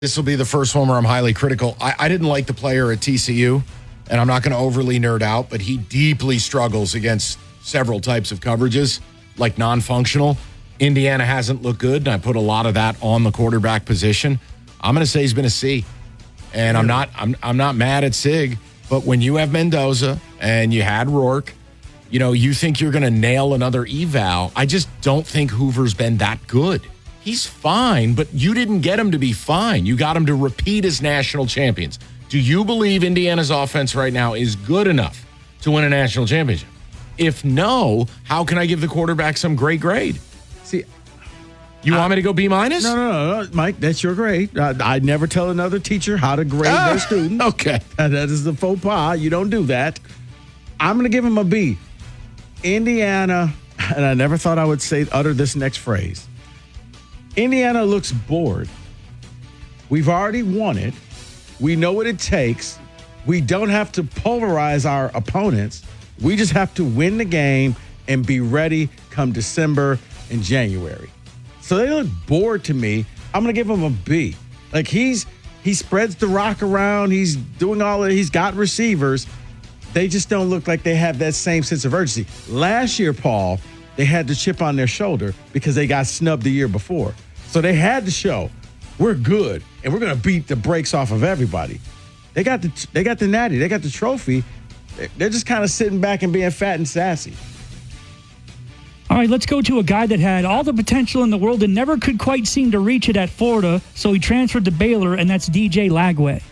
This will be the first one where I'm highly critical. I didn't like the player at TCU, and I'm not going to overly nerd out, but he deeply struggles against several types of coverages, like non-functional. Indiana hasn't looked good, and I put a lot of that on the quarterback position. I'm going to say he's been a C, and I'm not mad at Sig, but when you have Mendoza and you had Rourke, you think you're going to nail another eval. I just don't think Hoover's been that good. He's fine, but you didn't get him to be fine. You got him to repeat as national champions. Do you believe Indiana's offense right now is good enough to win a national championship? If no, how can I give the quarterback some great grade? See, you want me to go B minus? No, Mike, that's your grade. I never tell another teacher how to grade their student. Okay. That is the faux pas. You don't do that. I'm going to give him a B. Indiana, and I never thought I would utter this next phrase. Indiana looks bored. We've already won it. We know what it takes. We don't have to pulverize our opponents. We just have to win the game and be ready come December and January. So they look bored to me. I'm going to give him a B. Like he spreads the rock around. He's doing all of it. He's got receivers. They just don't look like they have that same sense of urgency. Last year, Paul, they had the chip on their shoulder because they got snubbed the year before. So they had to show we're good and we're going to beat the brakes off of everybody. They got the natty. They got the trophy. They're just kind of sitting back and being fat and sassy. All right, let's go to a guy that had all the potential in the world and never could quite seem to reach it at Florida, so he transferred to Baylor, and that's DJ Lagway.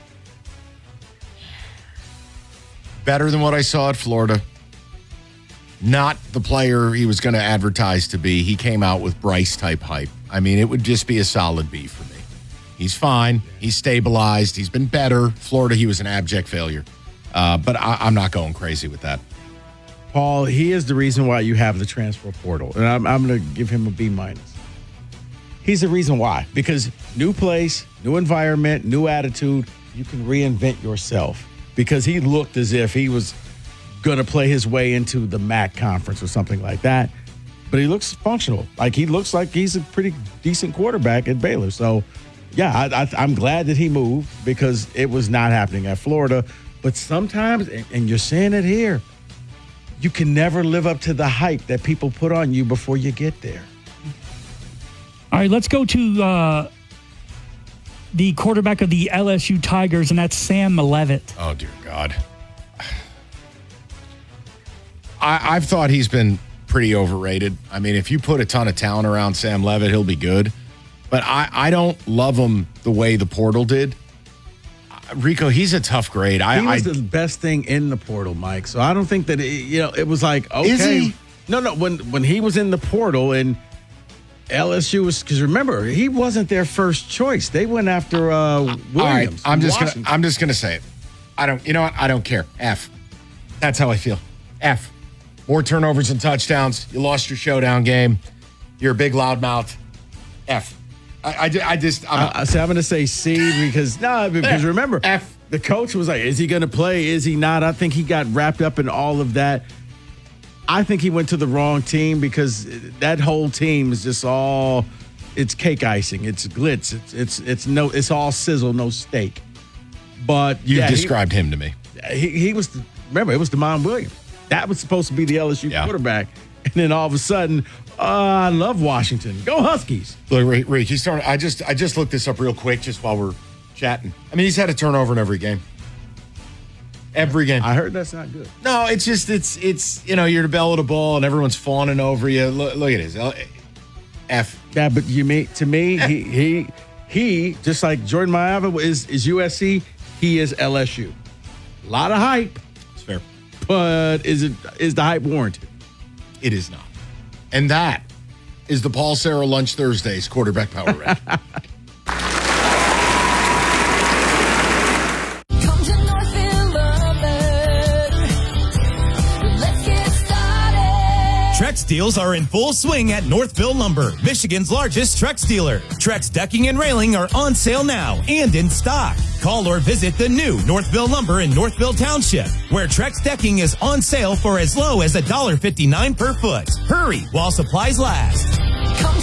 Better than what I saw at Florida. Not the player he was going to advertise to be. He came out with Bryce-type hype. I mean, it would just be a solid B for me. He's fine. He's stabilized. He's been better. Florida, he was an abject failure. But I'm not going crazy with that. Paul, he is the reason why you have the transfer portal. And I'm going to give him a B minus. He's the reason why. Because new place, new environment, new attitude, you can reinvent yourself. Because he looked as if he was going to play his way into the MAC conference or something like that. But he looks functional. Like he looks like he's a pretty decent quarterback at Baylor. So, yeah, I'm glad that he moved because it was not happening at Florida. But sometimes, and you're seeing it here, you can never live up to the hype that people put on you before you get there. All right, let's go to the quarterback of the LSU Tigers, and that's Sam Leavitt. Oh, dear God. I've thought he's been pretty overrated. I mean, if you put a ton of talent around Sam Leavitt, he'll be good. But I don't love him the way the portal did. Rico, he's a tough grade. He was the best thing in the portal, Mike. So I don't think that it was like, okay. Is he? No. When he was in the portal and LSU was, because remember, he wasn't their first choice. They went after Williams. All right, I'm just gonna say it. I don't. You know what? I don't care. F. That's how I feel. F. More turnovers and touchdowns. You lost your showdown game. You're a big loudmouth. F. I'm going to say C because remember, F. The coach was like, is he going to play? Is he not? I think he got wrapped up in all of that. I think he went to the wrong team because that whole team is just it's cake icing. It's glitz. It's all sizzle, no steak. But you described him to me. He was, remember, it was DeMond Williams. That was supposed to be the LSU quarterback. And then all of a sudden, I love Washington. Go Huskies. Look, Rick, he's starting. I just looked this up real quick just while we're chatting. I mean, he's had a turnover in every game. Every game. I heard that's not good. No, it's just it's you're the belle of the ball and everyone's fawning over you. Look at this. F. Yeah, but to me, he just like Jordan Mailata is USC. He is LSU. A lot of hype. It's fair. But is the hype warranted? It is not. And that is the Paul Serra Lunch Thursdays quarterback power rank. Trex deals are in full swing at Northville Lumber, Michigan's largest Trex dealer. Trex decking and railing are on sale now and in stock. Call or visit the new Northville Lumber in Northville Township, where Trex decking is on sale for as low as $1.59 per foot. Hurry while supplies last.